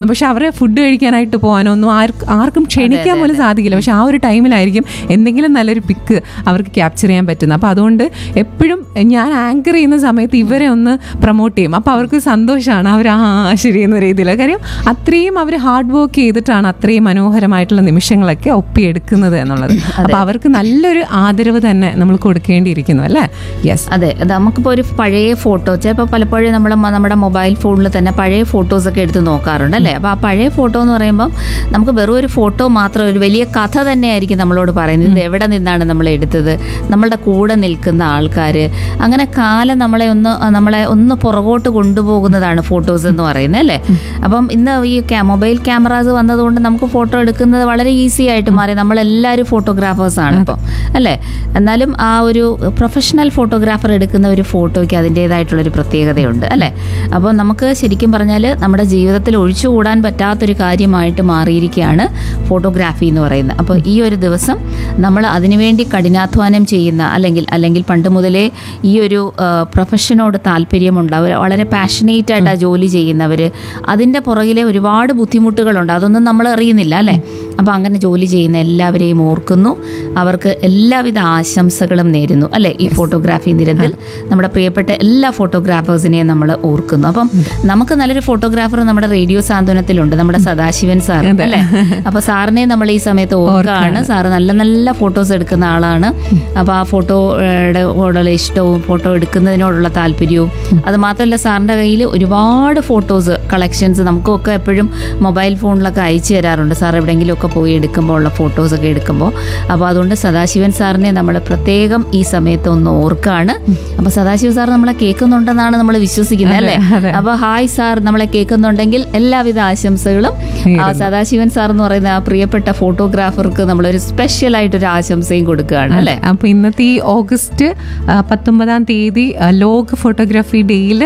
പക്ഷെ അവരെ ഫുഡ് കഴിക്കാനായിട്ട് പോകാനോ ഒന്നും ആർക്കും ക്ഷണിക്കാൻ പോലും സാധിക്കില്ല. പക്ഷെ ആ ഒരു ടൈമിലായിരിക്കും എന്തെങ്കിലും നല്ലൊരു പിക്ക് അവർക്ക് ക്യാപ്ചർ ചെയ്യാൻ പറ്റുന്നത്. അപ്പോൾ അതുകൊണ്ട് എപ്പോഴും ഞാൻ ആങ്കർ ചെയ്യുന്ന സമയത്ത് ഇവരെ ഒന്ന് പ്രൊമോട്ട് ചെയ്യും. അപ്പോൾ അവർക്ക് സന്തോഷമാണ്, അവർ ശരി എന്ന രീതിയിൽ. കാര്യം അത്രയും അവർ ഹാർഡ് വർക്ക് ചെയ്തിട്ടാണ് അത്രയും മനോഹരമായിട്ടുള്ള നിമിഷങ്ങളൊക്കെ ഒപ്പിയെടുക്കുന്നത് എന്നുള്ളത്. അപ്പോൾ അവർക്ക് നല്ലൊരു ആദരവ് തന്നെ നമ്മൾ കൊടുക്കേണ്ടിയിരിക്കുന്നു അല്ലേ? യെസ്, അതെ. നമുക്കിപ്പോൾ ഒരു പഴയ ഫോട്ടോ ചിലപ്പോൾ പലപ്പോഴും നമ്മുടെ മൊബൈൽ ഫോണിൽ തന്നെ പഴയ ഫോട്ടോസൊക്കെ എടുത്ത് നോക്കാറുണ്ട് അല്ലേ? അപ്പോൾ ആ പഴയ ഫോട്ടോ എന്ന് പറയുമ്പം നമുക്ക് വെറും ഒരു ഫോട്ടോ മാത്രം ഒരു വലിയ കഥ തന്നെയായിരിക്കും നമ്മളോട് പറയുന്നത്. ഇത് എവിടെ നിന്നാണ് നമ്മൾ എടുത്തത്, നമ്മളുടെ കൂടെ നിൽക്കുന്ന ആൾക്കാർ, അങ്ങനെ കാലം നമ്മളെ ഒന്ന് പുറകോട്ട് കൊണ്ടുപോകുന്നതാണ് ഫോട്ടോസ് എന്ന് പറയുന്നത് അല്ലേ? അപ്പം ഇന്ന് ഈ മൊബൈൽ ക്യാമറാസ് വന്നതുകൊണ്ട് നമുക്ക് ഫോട്ടോ എടുക്കുന്നത് വളരെ ഈസി ആയിട്ട് മാറി. നമ്മളെല്ലാവരും ഫോട്ടോഗ്രാഫേഴ്സാണ് ഇപ്പോൾ അല്ലേ? എന്നാലും ആ ഒരു പ്രൊഫഷണൽ ഫോട്ടോഗ്രാഫർ എടുക്കുന്ന ഒരു ഫോട്ടോയ്ക്ക് അതിൻ്റേതായിട്ടുള്ളൊരു പ്രത്യേകതയുണ്ട് അല്ലേ? അപ്പോൾ നമുക്ക് ശരിക്കും പറഞ്ഞാൽ നമ്മുടെ ജീവിതത്തിൽ ഒഴിച്ചുകൂടാൻ പറ്റാത്തൊരു കാര്യമായിട്ട് മാറിയിരിക്കുകയാണ് ഫോട്ടോഗ്രാഫി എന്ന് പറയുന്നത്. അപ്പോൾ ഈ ഒരു ദിവസം നമ്മൾ അതിനുവേണ്ടി കഠിനാധ്വാനം ചെയ്യുന്ന അല്ലെങ്കിൽ പണ്ട് മുതലേ ഈ ഒരു പ്രൊഫഷനോട് താല്പര്യമുണ്ടവർ, വളരെ പാഷനേറ്റ് ആയിട്ട് ആ ജോലി ചെയ്യുന്നവർ, അതിൻ്റെ പുറകിലെ ഒരുപാട് ബുദ്ധിമുട്ടുകളുണ്ട്, അതൊന്നും നമ്മൾ അറിയുന്നില്ല അല്ലേ? അപ്പോൾ അങ്ങനെ ജോലി ചെയ്യുന്ന എല്ലാവരെയും ഓർക്കുന്നു, അവർക്ക് എല്ലാവിധ ആശംസകളും നേരുന്നു അല്ലേ? ഈ ഫോട്ടോഗ്രാഫി നിരത്തിൽ നമ്മുടെ പ്രിയപ്പെട്ട എല്ലാ ഫോട്ടോഗ്രാഫേഴ്സിനെയും നമ്മൾ ഓർക്കുന്നു. അപ്പം നമുക്ക് നല്ലൊരു ഫോട്ടോഗ്രാഫർ നമ്മുടെ റേഡിയോ സാന്ത്വനത്തിലുണ്ട്, നമ്മുടെ സദാശിവൻ സാർ അല്ലേ? അപ്പോൾ സാറിനെ നമ്മൾ ഈ സമയത്ത് ഓർക്കുകയാണ്. സാറ് നല്ല നല്ല ഫോട്ടോസ് എടുക്കുന്ന ആളാണ്. അപ്പോൾ ആ ഫോട്ടോയോടുള്ള ഇഷ്ടവും ഫോട്ടോ എടുക്കുന്നതിനോടുള്ള താല്പര്യവും, അത് മാത്രമല്ല സാറിൻ്റെ കയ്യിൽ ഒരുപാട് ഫോട്ടോസ് കളക്ഷൻസ് നമുക്കൊക്കെ എപ്പോഴും മൊബൈൽ ഫോണിലൊക്കെ അയച്ചു തരാറുണ്ട്. സാർ എവിടെയെങ്കിലുമൊക്കെ പോയി എടുക്കുമ്പോൾ ഉള്ള ഫോട്ടോസൊക്കെ എടുക്കുമ്പോൾ. അപ്പോൾ അതുകൊണ്ട് സദാശിവൻ സാറിനെ നമ്മൾ പ്രത്യേകം ഈ സമയത്ത് ഒന്ന് ഓർക്കുകയാണ്. അപ്പോൾ സദാശിവൻ സാർ നമ്മളെ കേൾക്കുന്നുണ്ടെന്നാണ് നമ്മൾ വിശ്വസിക്കുന്നത് അല്ലേ? അപ്പോൾ ഹായ് സാർ, നമ്മളെ കേൾക്കുന്നുണ്ടെങ്കിൽ എല്ലാവിധ ആശംസകളും. സദാശിവൻ സാർ എന്ന് പറയുന്ന ആ പ്രിയപ്പെട്ട ഫോട്ടോഗ്രാഫർക്ക് നമ്മളൊരു സ്പെഷ്യൽ ആയിട്ടൊരു ആശംസയും കൊടുക്കുകയാണ് അല്ലേ? അപ്പോൾ ഇന്നത്തെ ഈ ഓഗസ്റ്റ് 19 ലോക ഫോട്ടോഗ്രാഫി ഡേയിൽ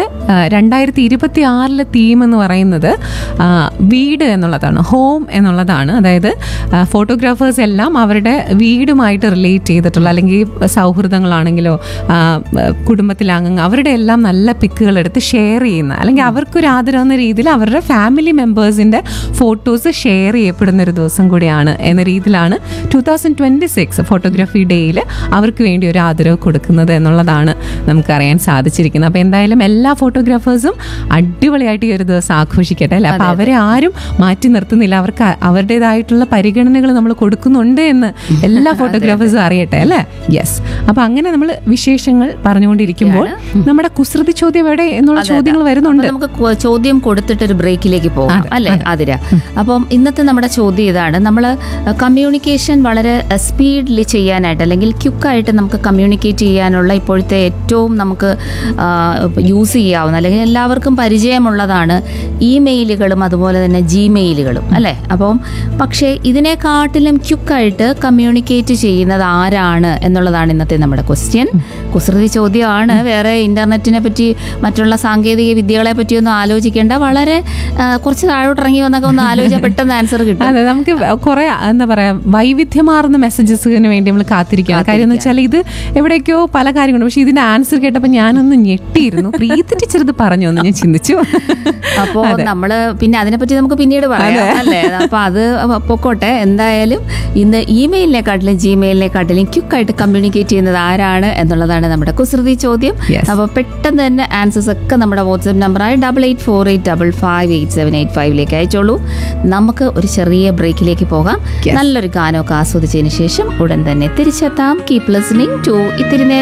2026 തീം എന്ന് പറയുന്നത് വീട് എന്നുള്ളതാണ്, ഹോം എന്നുള്ളതാണ്. അതായത് ഫോട്ടോഗ്രാഫേഴ്സ് എല്ലാം അവരുടെ വീടുമായിട്ട് റിലേറ്റ് ചെയ്തിട്ടുള്ള, അല്ലെങ്കിൽ സൗഹൃദങ്ങളാണെങ്കിലോ കുടുംബത്തിലെ അംഗങ്ങൾ, അവരുടെ എല്ലാം നല്ല പിക്കുകൾ എടുത്ത് ഷെയർ ചെയ്യുന്ന, അല്ലെങ്കിൽ അവർക്കൊരു ആദരം എന്ന രീതിയിൽ അവരുടെ ഫാമിലി മെമ്പേഴ്സിൻ്റെ ഫോട്ടോസ് ഷെയർ ചെയ്യപ്പെടുന്ന ഒരു ദിവസം കൂടിയാണ് എന്ന രീതിയിലാണ് 2026 ഫോട്ടോഗ്രാഫി ഡേയിൽ അവർക്ക് വേണ്ടി ഒരു ആദരവ് കൊടുക്കുന്നത് എന്നുള്ളതാണ് നമുക്കറിയാൻ സാധിച്ചിരിക്കുന്നത്. അപ്പോൾ എന്തായാലും എല്ലാ ഫോട്ടോഗ്രാഫേഴ്സും അടിപൊളിയായിട്ട് ഈ ഒരു ദിവസം ആഘോഷിക്കട്ടെ അല്ലേ? അപ്പോൾ അവരെ ആരും മാറ്റി നിർത്തുന്നില്ല, അവർക്ക് അവരുടേതായിട്ടുള്ള പരിഗണനകൾ നമ്മൾ കൊടുക്കുന്നുണ്ട് എന്ന് എല്ലാ ഫോട്ടോഗ്രാഫേഴ്സും അറിയട്ടെ അല്ലേ? യെസ്. അപ്പോൾ അങ്ങനെ നമ്മൾ വിശേഷങ്ങൾ പറഞ്ഞുകൊണ്ടിരിക്കുമ്പോൾ നമ്മുടെ കുസൃതി ചോദ്യം എവിടെ എന്നുള്ള ചോദ്യങ്ങൾ വരുന്നുണ്ട്. നമുക്ക് ചോദ്യം കൊടുത്തിട്ടൊരു ബ്രേക്കിലേക്ക് പോകാം അല്ലേ ആതിര? അപ്പം ഇന്നത്തെ നമ്മുടെ ചോദ്യം ഇതാണ്. നമ്മൾ കമ്മ്യൂണിക്കേഷൻ വളരെ സ്പീഡിൽ ചെയ്യാനായിട്ട്, അല്ലെങ്കിൽ ക്വിക്കായിട്ട് നമുക്ക് കമ്മ്യൂണിക്കേറ്റ് ചെയ്യാനുള്ള ഇപ്പോഴത്തെ ഏറ്റവും നമുക്ക് യൂസ് ചെയ്യാവുന്ന, അല്ലെങ്കിൽ എല്ലാവർക്കും പരിചയമുള്ളതാണ് ഇമെയിലുകളും അതുപോലെ തന്നെ ജിമെയിലുകളും അല്ലേ? അപ്പം പക്ഷേ ഇതിനെക്കാട്ടിലും ക്വിക്കായിട്ട് കമ്മ്യൂണിക്കേറ്റ് ചെയ്യുന്നത് ആരാണ് എന്നുള്ളതാണ് ഇന്നത്തെ നമ്മുടെ ക്വസ്റ്റ്യൻ. കുസൃതി ചോദ്യമാണ്. വേറെ ഇന്റർനെറ്റിനെ പറ്റി മറ്റുള്ള സാങ്കേതിക വിദ്യകളെ പറ്റിയൊന്നും ആലോചിക്കേണ്ട, വളരെ കുറച്ച് താഴോട്ടിറങ്ങി വന്നൊക്കെ ഒന്ന് ആലോചിച്ചാൽ പെട്ടെന്ന് ആൻസർ കിട്ടും. അതെ, നമുക്ക് കുറെ എന്താ പറയാ വൈവിധ്യമാർന്ന മെസ്സേജസിന് വേണ്ടി നമ്മൾ കാത്തിരിക്കണം. കാര്യം എന്ന് വെച്ചാൽ ഇത് എവിടേക്കോ പല കാര്യങ്ങളുണ്ട്. പക്ഷെ ഇതിന്റെ ആൻസർ കേട്ടപ്പോൾ ഞാനൊന്ന് ഞെട്ടിയിരുന്നു. പ്രീതി ടീച്ചർ ഇത് പറഞ്ഞു എന്ന് ഞാൻ ചിന്തിച്ചു. അപ്പോൾ നമ്മള് പിന്നെ അതിനെപ്പറ്റി നമുക്ക് പിന്നീട് പറയാം അല്ലേ? അപ്പൊ അത് പൊക്കോട്ടെ. എന്തായാലും ഇന്ന് ഇമെയിലിനെക്കാട്ടിലും ജിമെയിലിനെക്കാട്ടിലും ക്വിക്കായിട്ട് കമ്മ്യൂണിക്കേറ്റ് ചെയ്യുന്നത് ആരാണ് എന്നുള്ളതാണ് നമ്മുടെ കുസൃതി ചോദ്യം. അപ്പോൾ പെട്ടെന്ന് തന്നെ ആൻസേഴ്സ് ഒക്കെ നമ്മുടെ വാട്സ്ആപ്പ് നമ്പറായ 8848558785 അയച്ചോളൂ. നമുക്ക് ഒരു ചെറിയ ബ്രേക്കിലേക്ക് പോകാം. നല്ലൊരു ഗാനമൊക്കെ ആസ്വദിച്ചതിന് ശേഷം ഉടൻ തന്നെ തിരിച്ചെത്താം. കീപ് ലിസണിംഗ് ടു ഇത്തിരി നേരം.